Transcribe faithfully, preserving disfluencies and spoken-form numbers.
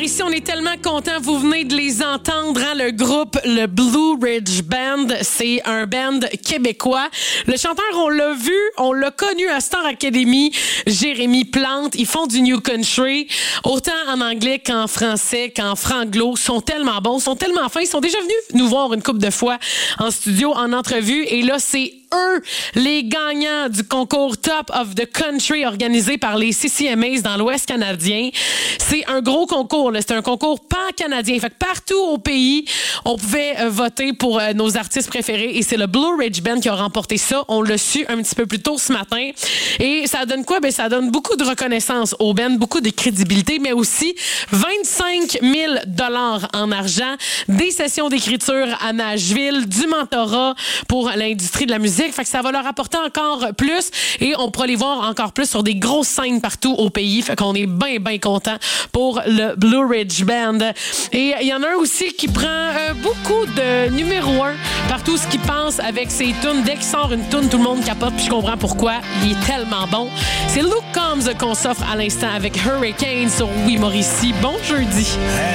Mauricie, on est tellement contents. Vous venez de les entendre, hein, le groupe, le Blue Ridge Band. C'est un band québécois. Le chanteur, on l'a vu, on l'a connu à Star Academy, Jérémy Plante. Ils font du New Country, autant en anglais qu'en français, qu'en franglo. Ils sont tellement bons, ils sont tellement fins. Ils sont déjà venus nous voir une couple de fois en studio, en entrevue. Et là, c'est eux, les gagnants du concours Top of the Country organisé par les C C M As dans l'Ouest canadien. C'est un gros concours, là. C'est un concours pan-canadien. Fait que partout au pays, on pouvait euh, voter pour euh, nos artistes préférés et c'est le Blue Ridge Band qui a remporté ça. On l'a su un petit peu plus tôt ce matin. Et ça donne quoi? Ben, ça donne beaucoup de reconnaissance au band, beaucoup de crédibilité, mais aussi vingt-cinq mille dollars en argent, des sessions d'écriture à Nashville, du mentorat pour l'industrie de la musique. Fait que ça va leur apporter encore plus et on pourra les voir encore plus sur des grosses scènes partout au pays. Fait qu'on est bien, bien content pour le Blue Ridge Band. Et il y en a un aussi qui prend euh, beaucoup de numéro un partout ce qu'il pense avec ses tunes. Dès qu'il sort une tune, tout le monde capote puis je comprends pourquoi. Il est tellement bon. C'est Luke Combs qu'on s'offre à l'instant avec Hurricane sur Oui Mauricie. Bon jeudi.